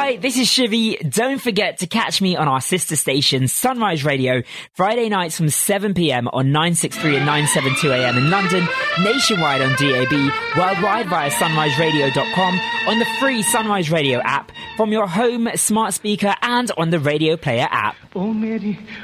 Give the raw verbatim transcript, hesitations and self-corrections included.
Hi, this is Shivy. Don't forget to catch me on our sister station, Sunrise Radio, Friday nights from seven p.m. on nine sixty-three and nine seventy-two a m in London, nationwide on D A B, worldwide via sunrise radio dot com, on the free Sunrise Radio app, from your home smart speaker and on the Radio Player app. Oh, Mary.